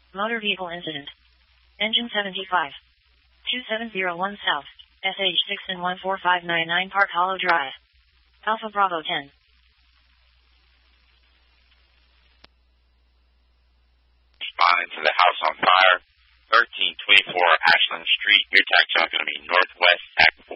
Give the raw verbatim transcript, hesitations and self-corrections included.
Motor vehicle incident. Engine seventy-five. two seven zero one South. S H six and one four five nine nine Park Hollow Drive. Alpha Bravo ten. Responding to the house on fire. thirteen twenty-four Ashland Street. Your tax is going to be northwest, tax